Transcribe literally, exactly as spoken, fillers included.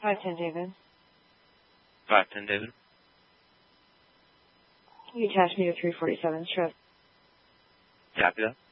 five ten David. five ten David. You attach me to three forty-seven, stress. Copy that.